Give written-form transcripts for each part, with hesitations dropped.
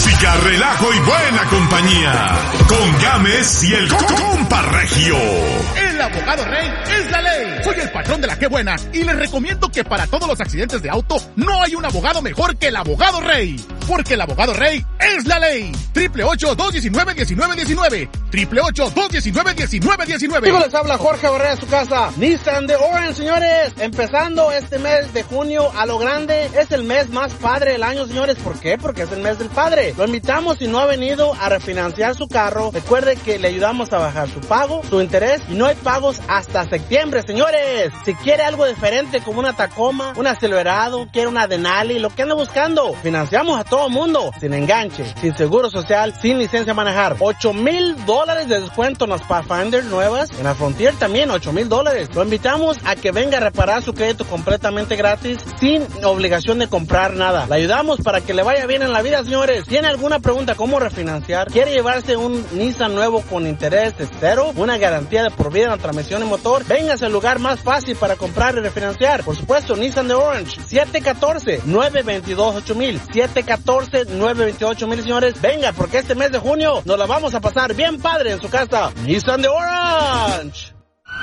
Música, relajo y buena compañía. Con Gámez y el compa Regio. El abogado Rey es la ley. Soy el patrón de la Qué Buena y les recomiendo que para todos los accidentes de auto no hay un abogado mejor que el abogado Rey. Porque el abogado Rey es la ley. 888-219-1919. 888-219-1919. Digo, les habla Jorge Barrera de su casa. Nissan de Orange, señores. Empezando este mes de junio a lo grande. Es el mes más padre del año, señores. ¿Por qué? Porque es el mes del padre. Lo invitamos, si no ha venido a refinanciar su carro, recuerde que le ayudamos a bajar su pago, su interés, y no hay pagos hasta septiembre, señores. Si quiere algo diferente como una Tacoma, un Silverado, quiere una Denali, lo que anda buscando, financiamos a todo mundo, sin enganche, sin seguro social, sin licencia a manejar. $8,000 de descuento en las Pathfinder nuevas, en la Frontier también $8,000. Lo invitamos a que venga a reparar su crédito completamente gratis, sin obligación de comprar nada. Le ayudamos para que le vaya bien en la vida, señores. ¿Tiene alguna pregunta cómo refinanciar? ¿Quiere llevarse un Nissan nuevo con interés de cero? ¿Una garantía de por vida en la transmisión y motor? Véngase al lugar más fácil para comprar y refinanciar. Por supuesto, Nissan de Orange. 714-922-8000. 714-928,000, señores. Venga, porque este mes de junio nos la vamos a pasar bien padre en su casa. Nissan de Orange.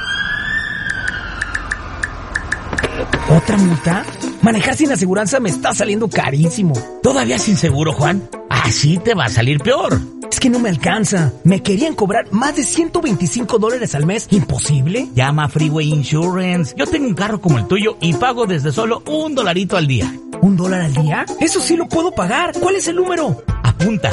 ¿Otra multa? Manejar sin aseguranza me está saliendo carísimo. ¿Todavía sin seguro, Juan? Así te va a salir peor. Es que no me alcanza. Me querían cobrar más de $125 al mes. ¿Imposible? Llama a Freeway Insurance. Yo tengo un carro como el tuyo y pago desde solo $1 al día. ¿$1 al día? Eso sí lo puedo pagar. ¿Cuál es el número? Apunta.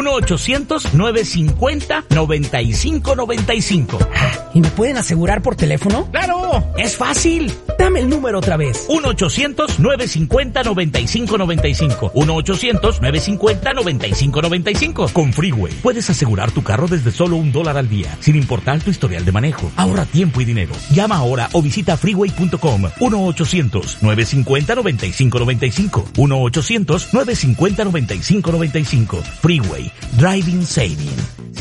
1-800-950-9595. ¿Y me pueden asegurar por teléfono? ¡Claro! ¡Es fácil! Dame el número otra vez. 1-800-950-9595. 1-800-950-9595. Con Freeway puedes asegurar tu carro desde solo $1 al día, sin importar tu historial de manejo. Ahorra tiempo y dinero. Llama ahora o visita freeway.com. 1-800-950-9595. 1-800-950-9595. Freeway. Driving Saving.